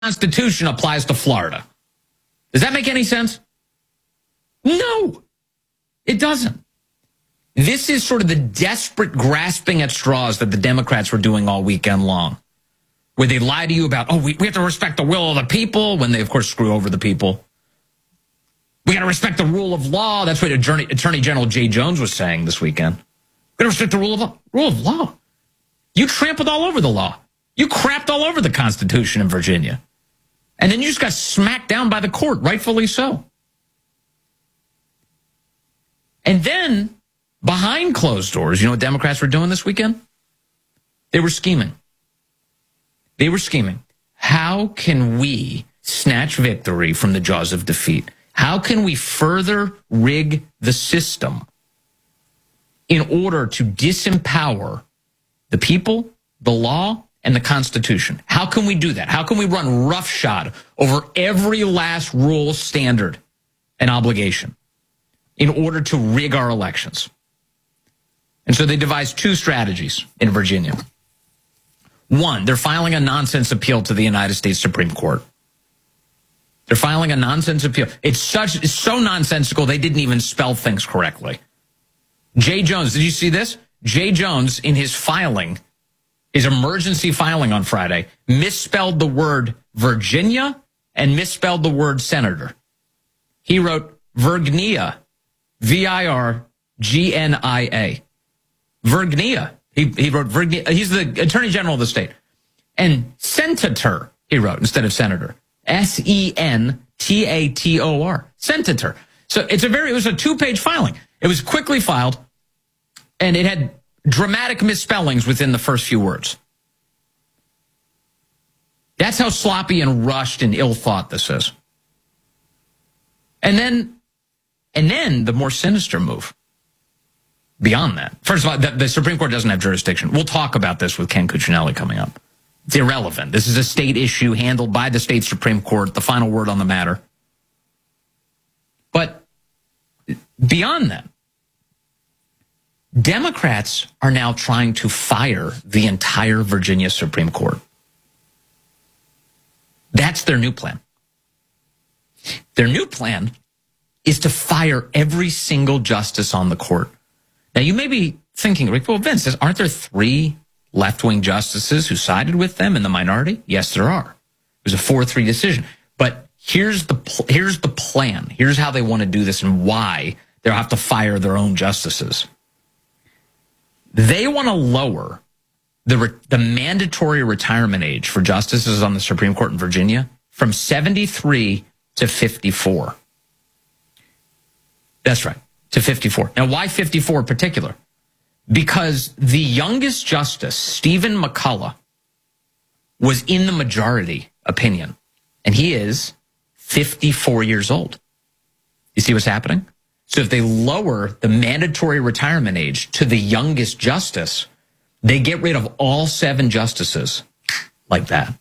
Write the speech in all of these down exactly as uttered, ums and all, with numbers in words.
Constitution applies to Florida. Does that make any sense? No, it doesn't. This is sort of the desperate grasping at straws that the Democrats were doing all weekend long, where they lie to you about, oh, we, we have to respect the will of the people, when they, of course, screw over the people. We got to respect the rule of law. That's what Attorney, Attorney General Jay Jones was saying this weekend. We got to respect the rule of law. Rule of law. You trampled all over the law. You crapped all over the Constitution in Virginia. And then you just got smacked down by the court, rightfully so. And then, behind closed doors, you know what Democrats were doing this weekend? They were scheming. They were scheming. How can we snatch victory from the jaws of defeat? How can we further rig the system in order to disempower the people, the law, and the Constitution? How can we do that? How can we run roughshod over every last rule, standard, and obligation in order to rig our elections? And so they devised two strategies in Virginia. One, they're filing a nonsense appeal to the United States Supreme Court. They're filing a nonsense appeal. It's such it's so nonsensical they didn't even spell things correctly. Jay Jones, did you see this? Jay Jones, in his filing, his emergency filing on Friday, misspelled the word Virginia and misspelled the word senator. He wrote Virginia, V I R G N I A. Virginia. He, he wrote Virginia. He's the Attorney General of the state. And senator, he wrote, instead of senator. S E N T A T O R. Senator. So it's a very, it was a two-page filing. It was quickly filed, and it had dramatic misspellings within the first few words. That's how sloppy and rushed and ill-thought this is. And then, and then the more sinister move. Beyond that, first of all, the, the Supreme Court doesn't have jurisdiction. We'll talk about this with Ken Cuccinelli coming up. It's irrelevant. This is a state issue handled by the state Supreme Court, the final word on the matter. But beyond that, Democrats are now trying to fire the entire Virginia Supreme Court. That's their new plan. Their new plan is to fire every single justice on the court. Now, you may be thinking, well, Vince, aren't there three left-wing justices who sided with them in the minority? Yes, there are. It was a four three decision. But here's the here's the plan. Here's how they want to do this and why they'll have to fire their own justices. They want to lower the re- the mandatory retirement age for justices on the Supreme Court in Virginia from seventy-three to fifty-four. That's right, to fifty-four. Now, why fifty-four in particular? Because the youngest justice, Stephen McCullough, was in the majority opinion, and he is fifty-four years old. You see what's happening? So if they lower the mandatory retirement age to the youngest justice, they get rid of all seven justices like that.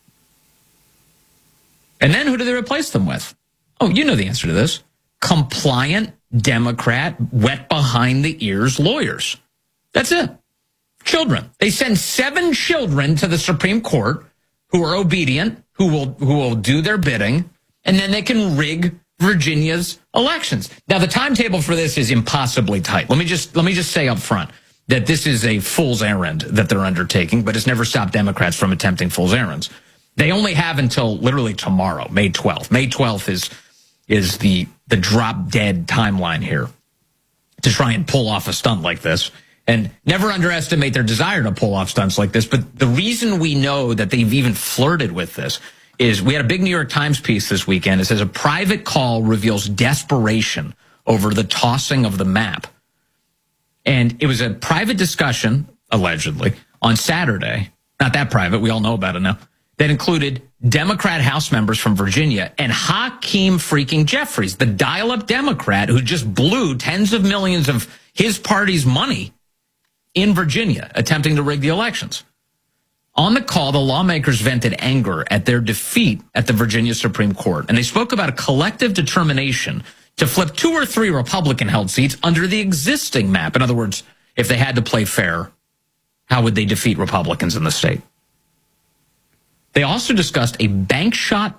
And then who do they replace them with? Oh, you know the answer to this. Compliant, Democrat, wet behind the ears lawyers. That's it. Children. They send seven children to the Supreme Court who are obedient, who will who will do their bidding, and then they can rig Virginia's elections. Now, the timetable for this is impossibly tight. Let me just let me just say up front that this is a fool's errand that they're undertaking, but it's never stopped Democrats from attempting fool's errands. They only have until literally tomorrow, May twelfth. May twelfth is is the the drop dead timeline here to try and pull off a stunt like this. And never underestimate their desire to pull off stunts like this. But the reason we know that they've even flirted with this is we had a big New York Times piece this weekend. It says a private call reveals desperation over the tossing of the map. And it was a private discussion, allegedly, on Saturday. Not that private. We all know about it now. That included Democrat House members from Virginia and Hakeem freaking Jeffries, the dial-up Democrat who just blew tens of millions of his party's money in Virginia, attempting to rig the elections. On the call, the lawmakers vented anger at their defeat at the Virginia Supreme Court, and they spoke about a collective determination to flip two or three Republican-held seats under the existing map. In other words, if they had to play fair, how would they defeat Republicans in the state? They also discussed a bank shot